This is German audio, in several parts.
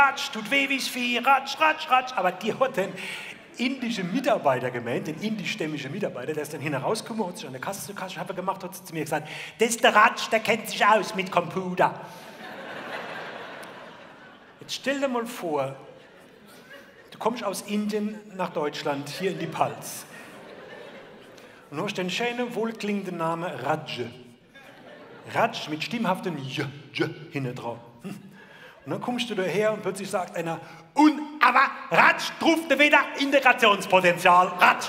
ratsch, tut weh wie's Vieh, ratsch, ratsch, ratsch. Aber die hat den indischen Mitarbeiter gemeint, den indischstämmigen Mitarbeiter, der ist dann hinausgekommen, hat sich an der Kasse zur Kasse gemacht, hat zu mir gesagt, das ist der Ratsch, der kennt sich aus mit Computer. Jetzt stell dir mal vor, du kommst aus Indien nach Deutschland, hier in die Palz. Und du hast den schönen, wohlklingenden Namen Raj. Raj mit stimmhaftem J hinten drauf. Und dann kommst du daher und plötzlich sagt einer, aber Raj ruft wieder Integrationspotenzial, Raj.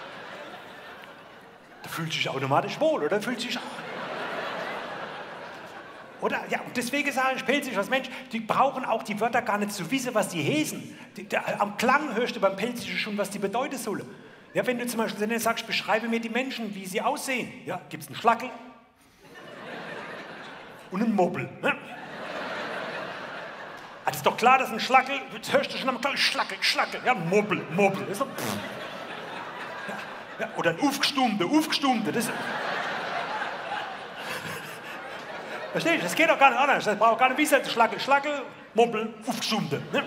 Da fühlt sich automatisch wohl, oder? Fühlt sich oder? Ja, und deswegen sage ich, Pelzig als Mensch, die brauchen auch die Wörter gar nicht zu wissen, was die heißen. Am Klang hörst du beim Pelzig schon, was die bedeuten sollen. Ja, wenn du zum Beispiel sagst, beschreibe mir die Menschen, wie sie aussehen. Ja, gibt es einen Schlackel und einen Mobbel. Ne? Das ist doch klar, dass ein Schlackel, jetzt hörst du schon am Klang, Schlackel, Schlackel, ja, Mobbel. Das ist doch, ja, oder ein Aufgestummte, das verstehst du, das geht doch gar nicht anders, das braucht gar nicht wissen, Schlackel, Schlackel, Mobbel, Aufgestummte. Ne?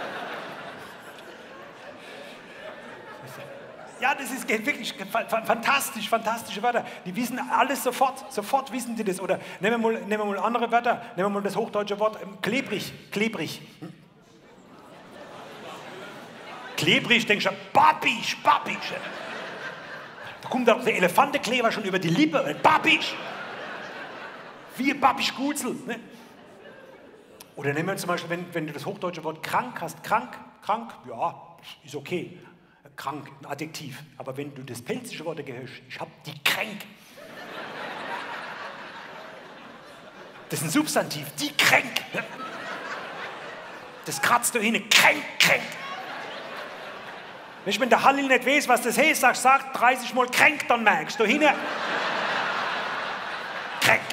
Ja, das ist wirklich fantastische Wörter. Die wissen alles sofort wissen die das. Oder nehmen wir mal andere Wörter, nehmen wir mal das hochdeutsche Wort klebrig. Klebrig, denkst du, Babisch. Da kommt doch der Elefantenkleber schon über die Lippe, Babisch. Wie Babisch Gutzel. Ne? Oder nehmen wir zum Beispiel, wenn du das hochdeutsche Wort krank hast, krank, ja, ist okay. Krank, ein Adjektiv. Aber wenn du das pelzische Wort gehörst, ich hab die kränk. Das ist ein Substantiv, die kränk. Das kratzt du hin, kränk. Wenn der Hallil nicht weiß, was das heißt, sag 30 Mal kränk, dann merkst du hin. Kränk.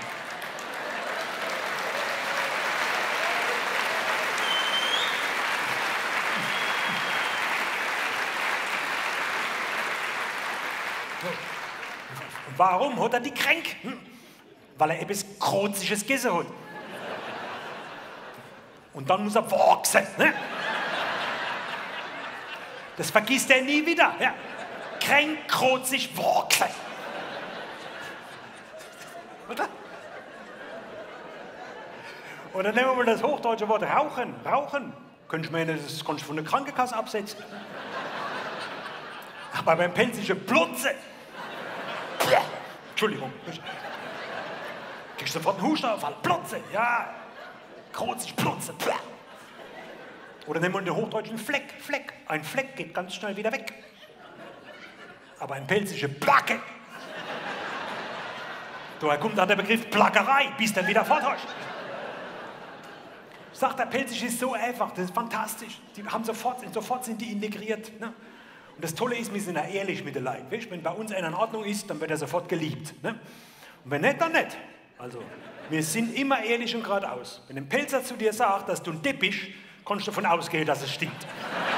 Warum hat er die kränk? Weil er etwas Krotziges gegessen hat. Und dann muss er wachsen. Ne? Das vergisst er nie wieder. Ja. Kränk, krotzig, wachsen. Oder? Und dann nehmen wir mal das hochdeutsche Wort rauchen. Rauchen. Könntest du meinen, das kannst du von der Krankenkasse absetzen. Aber beim pelzischen Plutze. Entschuldigung. Kriegst sofort einen Hustenanfall. Plotze, ja. Krotzig, Plotze. Oder nehmen wir den hochdeutschen Fleck. Ein Fleck geht ganz schnell wieder weg. Aber ein pelzische Placke. Daher kommt dann der Begriff Plackerei, bis dann wieder fort hast. Sagt der Pelzig ist so einfach, das ist fantastisch. Die haben sofort sind die integriert. Ne? Und das Tolle ist, wir sind ja ehrlich mit den Leuten. Weißt? Wenn bei uns einer in Ordnung ist, dann wird er sofort geliebt. Ne? Und wenn nicht, dann nicht. Also, wir sind immer ehrlich und geradeaus. Wenn ein Pelzer zu dir sagt, dass du ein Depp bist, kannst du davon ausgehen, dass es stimmt.